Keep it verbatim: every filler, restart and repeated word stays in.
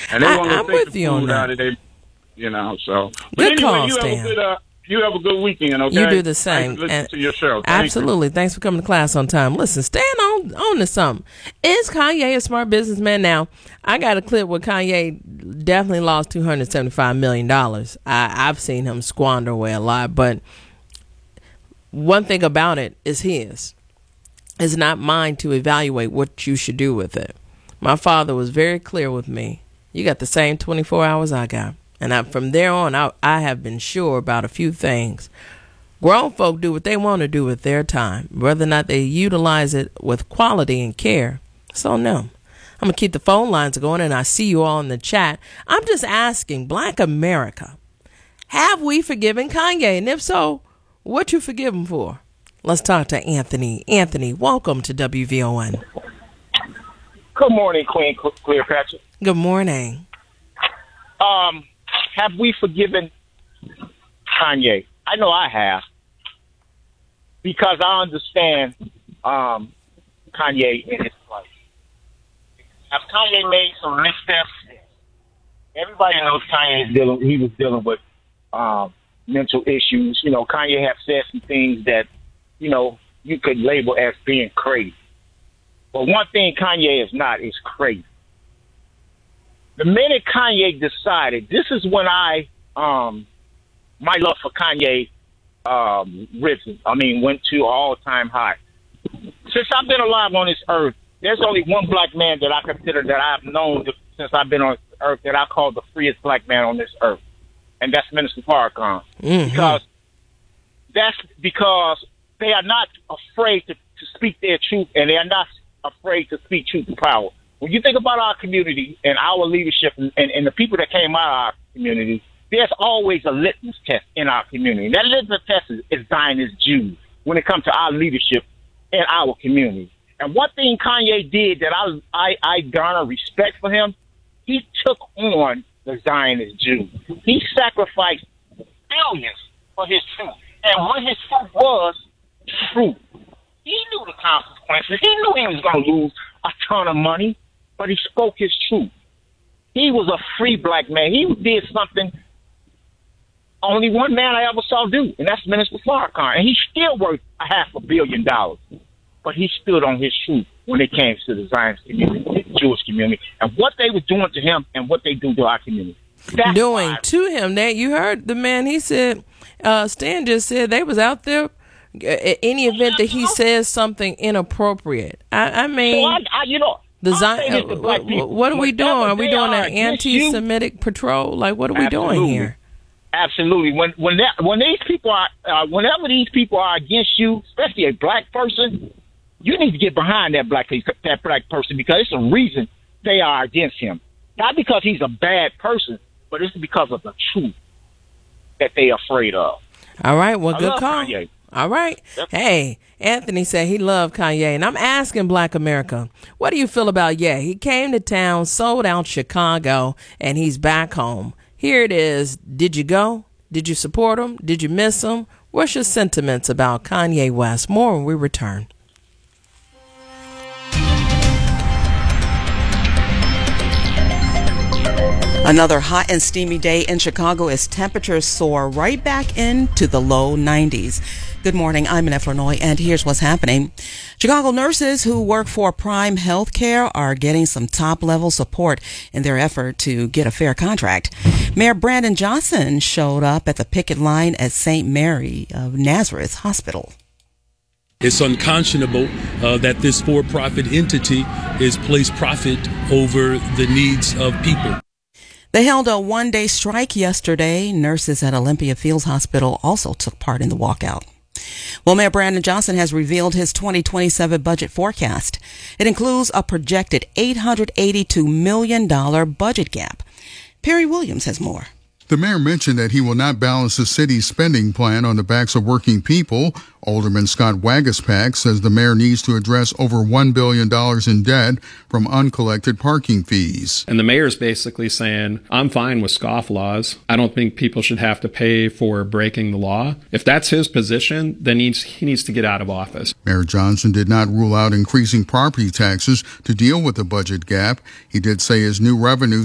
And they I, want to I'm take with the you on food that. out of their, you know, so. But Good anyway, call, you Stan. have a good, uh, you have a good weekend, okay? You do the same. Thanks for listening And to your show. Thank absolutely. you. Thanks for coming to class on time. Listen, stand on, on to something. Is Kanye a smart businessman? Now, I got a clip where Kanye definitely lost two hundred seventy-five million dollars. I, I've seen him squander away a lot, but one thing about it is his. It's not mine to evaluate what you should do with it. My father was very clear with me. You got the same twenty-four hours I got. And I, from there on, I, I have been sure about a few things. Grown folk do what they want to do with their time. Whether or not they utilize it with quality and care, it's on them. I'm going to keep the phone lines going, and I see you all in the chat. I'm just asking, Black America, have we forgiven Kanye? And if so, what you forgive him for? Let's talk to Anthony. Anthony, welcome to W V O N. Good morning, Queen Cleopatra. Good morning. Um, have we forgiven Kanye? I know I have, because I understand um, Kanye in his place. Have Kanye made some missteps? Everybody knows Kanye is dealing. He was dealing with um, mental issues. You know, Kanye have said some things that, you know, you could label as being crazy. But one thing Kanye is not is crazy. The minute Kanye decided, this is when I, um, my love for Kanye um, risen. I mean, went to all-time high. Since I've been alive on this earth, there's only one black man that I consider that I've known since I've been on earth that I call the freest black man on this earth, and that's Minister Farrakhan. Mm-hmm. Because that's because they are not afraid to, to speak their truth, and they are not afraid to speak truth to power. When you think about our community and our leadership and, and, and the people that came out of our community, there's always a litmus test in our community. That litmus test is, is Zionist Jews when it comes to our leadership in our community. And one thing Kanye did that I, I, I garner respect for him, he took on the Zionist Jews. He sacrificed billions for his truth. And what his truth was, truth. He knew the consequences. He knew he was going to lose a ton of money, but he spoke his truth. He was a free black man. He did something only one man I ever saw do, and that's Minister Farrakhan. And he's still worth a half a billion dollars. But he stood on his truth when it came to the Zionist community, the Jewish community, and what they were doing to him and what they do to our community. That's doing why. To him. That you heard the man, he said, uh, Stan just said they was out there at any event that he says something inappropriate. I, I mean, so I, I, you know, the Zion, uh, what, what are we doing? Are we doing an anti-Semitic you, patrol? Like, what are we absolutely. doing here? Absolutely. When when that, when these people are, uh, whenever these people are against you, especially a black person, you need to get behind that black that black person, because it's a reason they are against him. Not because he's a bad person, but it's because of the truth that they are afraid of. All right. Well, I good love call. Kanye. All right. Yep. Hey, Anthony said he loved Kanye. And I'm asking Black America, what do you feel about Ye? He came to town, sold out Chicago, and he's back home. Here it is. Did you go? Did you support him? Did you miss him? What's your sentiments about Kanye West? More when we return. Another hot and steamy day in Chicago as temperatures soar right back into the low nineties. Good morning, I'm Annette Flournoy, and here's what's happening. Chicago nurses who work for Prime Healthcare are getting some top-level support in their effort to get a fair contract. Mayor Brandon Johnson showed up at the picket line at Saint Mary of Nazareth Hospital. It's unconscionable uh, that this for-profit entity is placed profit over the needs of people. They held a one-day strike yesterday. Nurses at Olympia Fields Hospital also took part in the walkout. Well, Mayor Brandon Johnson has revealed his twenty twenty-seven budget forecast. It includes a projected eight hundred eighty-two million dollars budget gap. Perry Williams has more. The mayor mentioned that he will not balance the city's spending plan on the backs of working people. Alderman Scott Wagaspack says the mayor needs to address over one billion dollars in debt from uncollected parking fees. And the mayor's basically saying, I'm fine with scofflaws. I don't think people should have to pay for breaking the law. If that's his position, then he needs, he needs to get out of office. Mayor Johnson did not rule out increasing property taxes to deal with the budget gap. He did say his new revenue